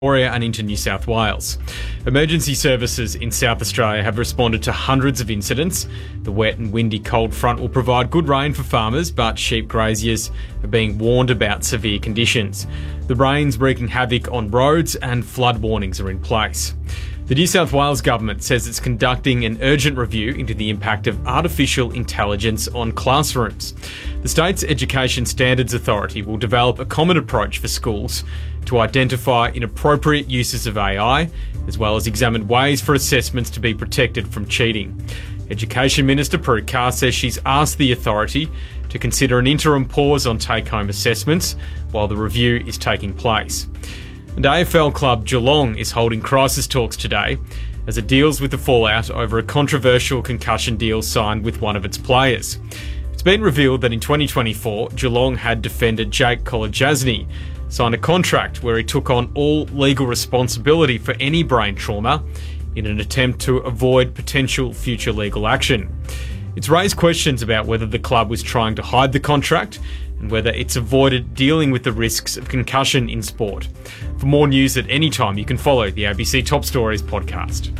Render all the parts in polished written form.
Victoria and into New South Wales. Emergency services in South Australia have responded to hundreds of incidents. The wet and windy cold front will provide good rain for farmers, but sheep graziers are being warned about severe conditions. The rain's wreaking havoc on roads and flood warnings are in place. The New South Wales government says it's conducting an urgent review into the impact of artificial intelligence on classrooms. The state's Education Standards Authority will develop a common approach for schools to identify inappropriate uses of AI, as well as examine ways for assessments to be protected from cheating. Education Minister Prue Carr says she's asked the authority to consider an interim pause on take-home assessments while the review is taking place. And AFL club Geelong is holding crisis talks today as it deals with the fallout over a controversial concussion deal signed with one of its players. It's been revealed that in 2024, Geelong had defender Jake Kolodjasny sign a contract where he took on all legal responsibility for any brain trauma in an attempt to avoid potential future legal action. It's raised questions about whether the club was trying to hide the contract and whether it's avoided dealing with the risks of concussion in sport. For more news at any time, you can follow the ABC Top Stories podcast.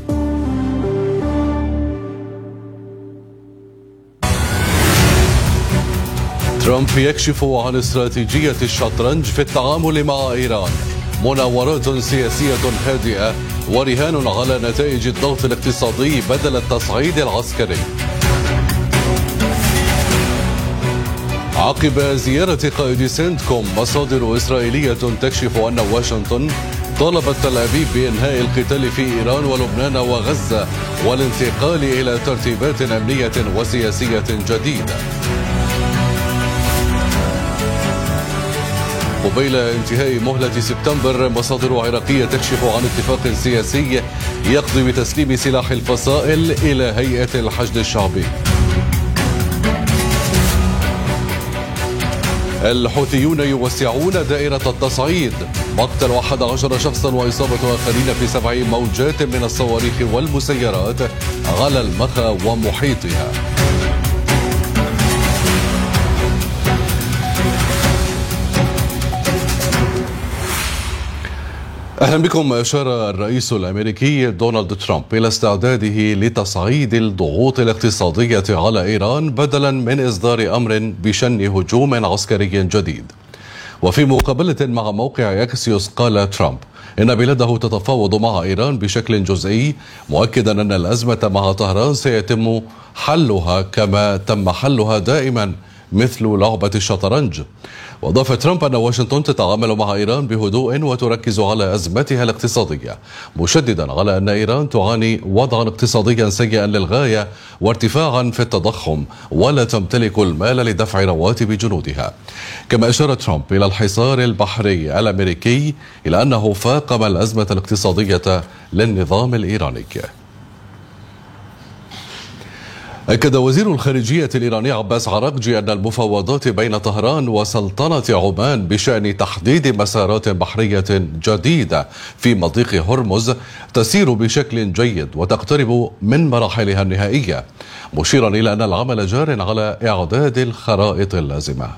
ترامب يكشف عن استراتيجية الشطرنج في التعامل مع إيران. مناورات سياسية هادئة ورهان على نتائج الضغط الاقتصادي بدل التصعيد العسكري. عقب زيارة قائد سنتكوم، مصادر إسرائيلية تكشف أن واشنطن طالبت تل أبيب بإنهاء القتال في إيران ولبنان وغزة والانتقال إلى ترتيبات أمنية وسياسية جديدة. قبيل انتهاء مهلة سبتمبر، مصادر عراقية تكشف عن اتفاق سياسي يقضي بتسليم سلاح الفصائل إلى هيئة الحشد الشعبي. الحوثيون يوسعون دائرة التصعيد، مقتل 11 شخصا وإصابة آخرين في 7 موجات من الصواريخ والمسيرات على المخا ومحيطها. أهلا بكم. أشار الرئيس الأمريكي دونالد ترامب إلى استعداده لتصعيد الضغوط الاقتصادية على إيران بدلا من إصدار أمر بشن هجوم عسكري جديد. وفي مقابلة مع موقع أكسيوس قال ترامب إن بلاده تتفاوض مع إيران بشكل جزئي، مؤكدا أن الأزمة مع طهران سيتم حلها كما تم حلها دائما مثل لعبة الشطرنج. وأضاف ترامب أن واشنطن تتعامل مع إيران بهدوء وتركز على أزمتها الاقتصادية، مشددا على أن إيران تعاني وضعا اقتصاديا سيئا للغاية وارتفاعا في التضخم ولا تمتلك المال لدفع رواتب جنودها. كما أشار ترامب إلى الحصار البحري الأمريكي إلى أنه فاقم الأزمة الاقتصادية للنظام الإيراني. أكد وزير الخارجية الإيراني عباس عراقجي أن المفاوضات بين طهران وسلطنة عمان بشأن تحديد مسارات بحرية جديدة في مضيق هرمز تسير بشكل جيد وتقترب من مراحلها النهائية، مشيرا إلى أن العمل جار على إعداد الخرائط اللازمة.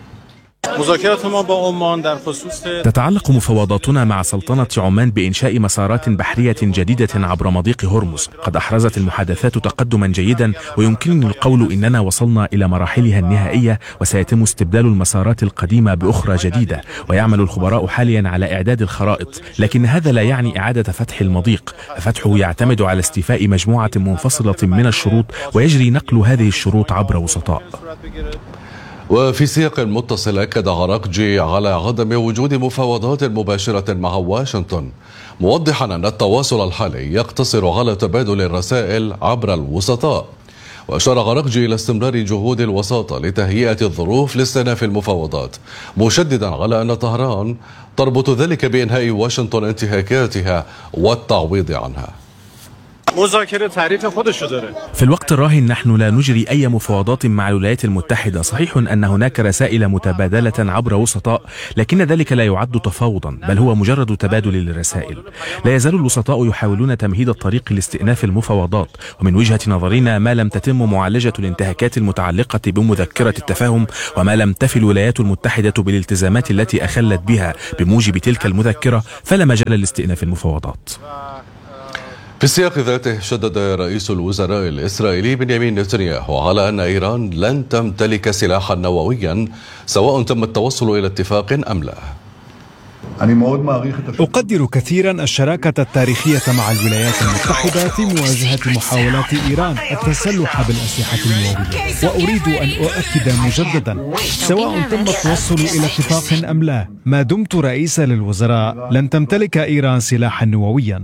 تتعلق مفاوضاتنا مع سلطنة عمان بإنشاء مسارات بحرية جديدة عبر مضيق هرمز. قد أحرزت المحادثات تقدما جيدا، ويمكنني القول إننا وصلنا إلى مراحلها النهائية، وسيتم استبدال المسارات القديمة بأخرى جديدة، ويعمل الخبراء حاليا على إعداد الخرائط. لكن هذا لا يعني إعادة فتح المضيق، فتحه يعتمد على استيفاء مجموعة منفصلة من الشروط، ويجري نقل هذه الشروط عبر وسطاء. وفي سياق متصل، أكد عراقجي على عدم وجود مفاوضات مباشرة مع واشنطن، موضحا أن التواصل الحالي يقتصر على تبادل الرسائل عبر الوسطاء. وأشار عراقجي إلى استمرار جهود الوساطة لتهيئة الظروف لاستئناف المفاوضات، مشددا على أن طهران تربط ذلك بإنهاء واشنطن انتهاكاتها والتعويض عنها. في الوقت الراهن نحن لا نجري أي مفاوضات مع الولايات المتحدة. صحيح أن هناك رسائل متبادلة عبر وسطاء، لكن ذلك لا يعد تفاوضا، بل هو مجرد تبادل للرسائل. لا يزال الوسطاء يحاولون تمهيد الطريق لاستئناف المفاوضات، ومن وجهة نظرنا ما لم تتم معالجة الانتهاكات المتعلقة بمذكرة التفاهم، وما لم تفي الولايات المتحدة بالالتزامات التي أخلت بها بموجب تلك المذكرة، فلا مجال لاستئناف المفاوضات. في السياق ذاته شدد رئيس الوزراء الإسرائيلي بنيامين نتنياهو على أن إيران لن تمتلك سلاحا نوويا سواء تم التوصل إلى اتفاق أم لا. أقدر كثيرا الشراكة التاريخية مع الولايات المتحدة في مواجهة محاولات إيران التسلح بالأسلحة النووية، وأريد أن أؤكد مجددا سواء تم التوصل إلى اتفاق أم لا، ما دمت رئيسا للوزراء لن تمتلك إيران سلاحا نوويا.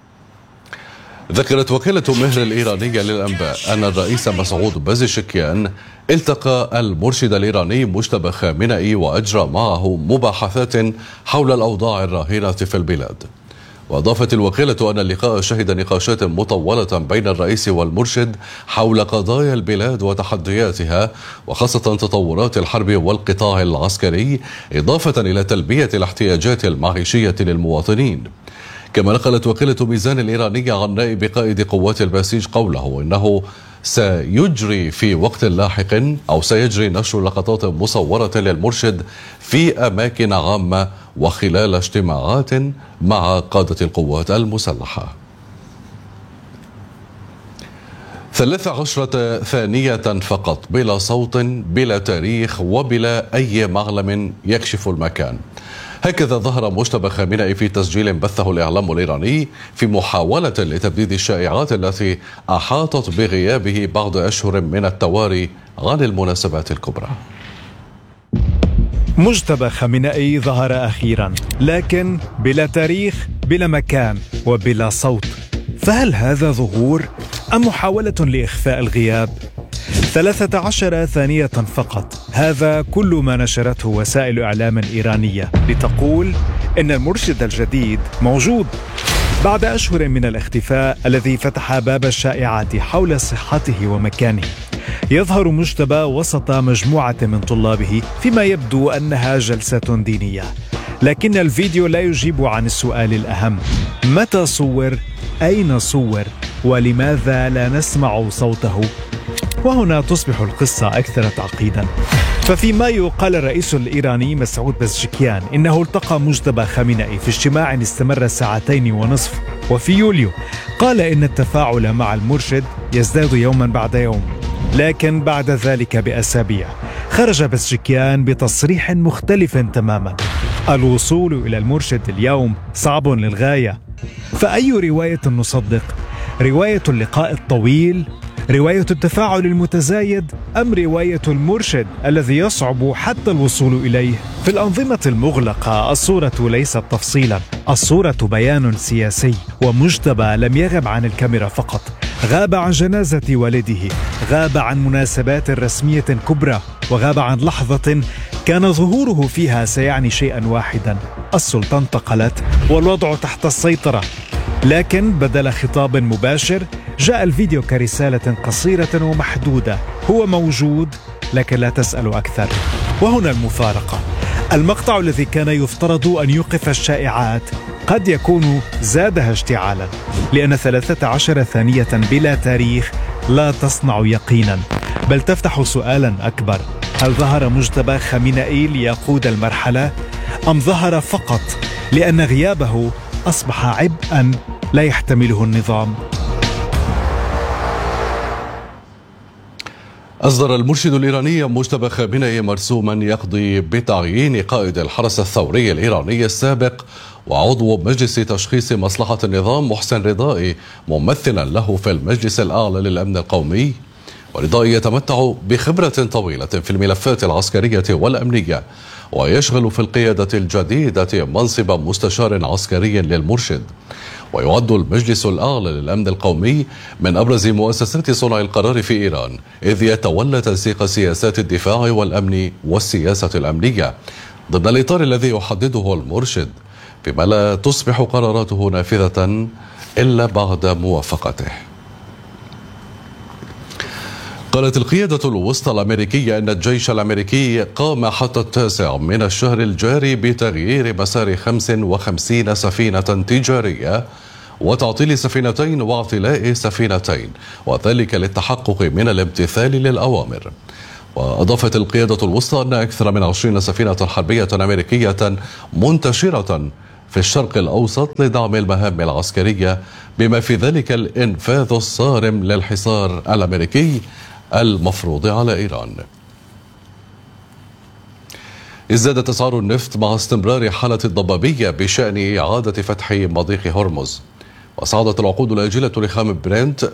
ذكرت وكالة مهر الإيرانية للأنباء أن الرئيس مسعود بازيشكيان التقى المرشد الإيراني مجتبى خامنئي وأجرى معه مباحثات حول الأوضاع الراهنة في البلاد. وأضافت الوكالة أن اللقاء شهد نقاشات مطولة بين الرئيس والمرشد حول قضايا البلاد وتحدياتها، وخاصة تطورات الحرب والقطاع العسكري، إضافة إلى تلبية الاحتياجات المعيشية للمواطنين. كما نقلت وكالة ميزان الإيرانية عن نائب قائد قوات البسيج قوله إنه سيجري في وقت لاحق أو سيجري نشر لقطات مصورة للمرشد في أماكن عامة وخلال اجتماعات مع قادة القوات المسلحة. 13 ثانية فقط، بلا صوت، بلا تاريخ، وبلا أي معلم يكشف المكان. هكذا ظهر مجتبى خامنئي في تسجيل بثه الإعلام الإيراني في محاولة لتبديد الشائعات التي أحاطت بغيابه بعض أشهر من التواري عن المناسبات الكبرى. مجتبى خامنئي ظهر أخيرا، لكن بلا تاريخ، بلا مكان، وبلا صوت. فهل هذا ظهور أم محاولة لإخفاء الغياب؟ 13 ثانية فقط، هذا كل ما نشرته وسائل إعلام إيرانية لتقول إن المرشد الجديد موجود. بعد أشهر من الاختفاء الذي فتح باب الشائعات حول صحته ومكانه، يظهر مجتبى وسط مجموعة من طلابه فيما يبدو أنها جلسة دينية. لكن الفيديو لا يجيب عن السؤال الأهم: متى صور؟ أين صور؟ ولماذا لا نسمع صوته؟ وهنا تصبح القصة أكثر تعقيدا. ففي مايو قال الرئيس الإيراني مسعود بازيشكيان إنه التقى مجتبى خامنئي في اجتماع استمر 2.5 ساعة. وفي يوليو قال إن التفاعل مع المرشد يزداد يوما بعد يوم. لكن بعد ذلك بأسابيع خرج بازيشكيان بتصريح مختلف تماما: الوصول إلى المرشد اليوم صعب للغاية. فأي رواية نصدق؟ رواية اللقاء الطويل؟ رواية التفاعل المتزايد؟ أم رواية المرشد الذي يصعب حتى الوصول إليه؟ في الأنظمة المغلقة الصورة ليست تفصيلا، الصورة بيان سياسي. ومجتبى لم يغب عن الكاميرا فقط، غاب عن جنازة والده، غاب عن مناسبات رسمية كبرى، وغاب عن لحظة كان ظهوره فيها سيعني شيئا واحدا: السلطة انتقلت والوضع تحت السيطرة. لكن بدل خطاب مباشر جاء الفيديو كرسالة قصيرة ومحدودة: هو موجود لكن لا تسأل أكثر. وهنا المفارقة: المقطع الذي كان يفترض أن يوقف الشائعات قد يكون زادها اشتعالا، لأن 13 ثانية بلا تاريخ لا تصنع يقينا، بل تفتح سؤالا أكبر: هل ظهر مجتبى خامنئي ليقود المرحلة، أم ظهر فقط لأن غيابه أصبح عبئا لا يحتمله النظام؟ أصدر المرشد الإيراني مجتبى خامنئي مرسوما يقضي بتعيين قائد الحرس الثوري الإيراني السابق وعضو مجلس تشخيص مصلحة النظام محسن رضائي ممثلا له في المجلس الأعلى للأمن القومي. ورضائي يتمتع بخبرة طويلة في الملفات العسكرية والأمنية، ويشغل في القيادة الجديدة منصب مستشار عسكري للمرشد. ويعد المجلس الأعلى للأمن القومي من أبرز مؤسسات صنع القرار في إيران، إذ يتولى تنسيق سياسات الدفاع والأمن والسياسة الأمنية ضمن الإطار الذي يحدده المرشد، فيما لا تصبح قراراته نافذة إلا بعد موافقته. قالت القيادة الوسطى الأمريكية أن الجيش الأمريكي قام حتى 9 من الشهر الجاري بتغيير مسار 55 سفينة تجارية وتعطيل سفينتين واعتلاء سفينتين، وذلك للتحقق من الامتثال للأوامر. وأضافت القيادة الوسطى أن أكثر من 20 سفينة حربية أمريكية منتشرة في الشرق الأوسط لدعم المهام العسكرية، بما في ذلك الإنفاذ الصارم للحصار الأمريكي المفروض على إيران. ازدادت أسعار النفط مع استمرار حالة الضبابية بشأن إعادة فتح مضيق هرمز، وصعدت العقود الآجلة لخام برنت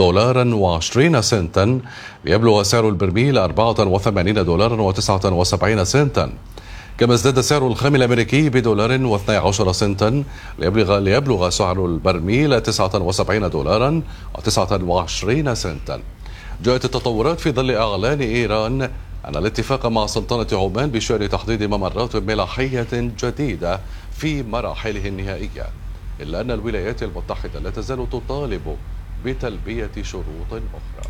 $2.20 ليبلغ سعر البرميل $84.79، كما ازداد سعر الخام الأمريكي $1.12 ليبلغ سعر البرميل $79.29. جاءت التطورات في ظل إعلان إيران عن الاتفاق مع سلطنة عمان بشأن تحديد ممرات ملاحية جديدة في مراحله النهائية، إلا أن الولايات المتحدة لا تزال تطالب بتلبية شروط أخرى.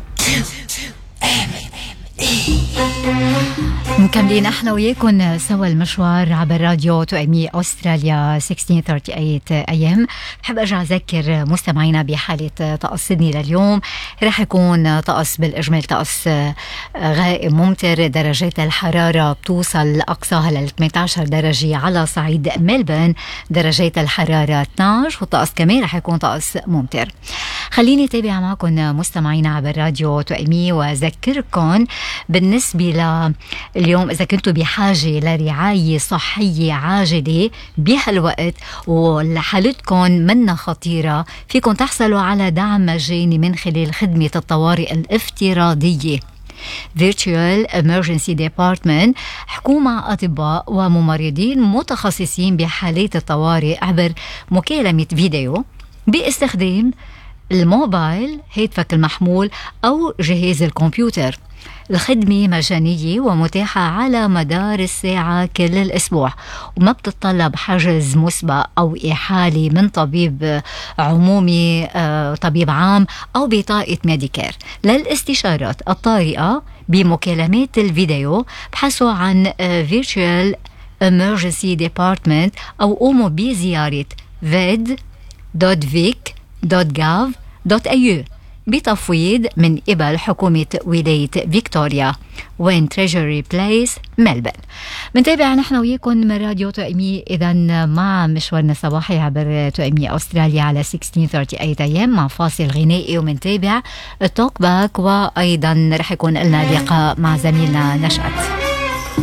مكملين احنا وياكم سوا المشوار عبر راديو توأمي أستراليا 1638 AM. بحب ارجع اذكر مستمعينا بحالة طقس سيدني لليوم. راح يكون طقس بالاجمال طقس غائم ممطر، درجات الحرارة بتوصل اقصاها ل 18 درجة على صعيد ملبن، درجات الحرارة 12، والطقس كمان راح يكون طقس ممطر. خليني اتابع معكم مستمعينا عبر راديو توأمي واذكركم بالنسبة لليوم إذا كنتوا بحاجة لرعاية صحية عاجلة بهالوقت وحالتكم منا خطيرة، فيكم تحصلوا على دعم مجاني من خلال خدمة الطوارئ الافتراضية Virtual Emergency Department. حكوا مع أطباء وممرضين متخصصين بحالات الطوارئ عبر مكالمة فيديو باستخدام الموبايل، هاتفك المحمول أو جهاز الكمبيوتر. الخدمة مجانية ومتاحة على مدار الساعة كل الأسبوع، وما بتتطلب حجز مسبق أو إحالة من طبيب عمومي، طبيب عام أو بطاقة ميديكير. للاستشارات الطارئة بمكالمات الفيديو بحثوا عن Virtual Emergency Department أو قوموا بزيارة ved.vic.gov.au بتفويض من قبل حكومة ولاية فيكتوريا وين تريجري بليس ملبن. منتابع نحن وياكم من راديو توأمي إذن مع مشوارنا الصباحي عبر توأمي أستراليا على 1638 AM مع فاصل غنائي، ومنتابع التوك باك، وأيضا رح يكون لنا لقاء مع زميلنا نشأت.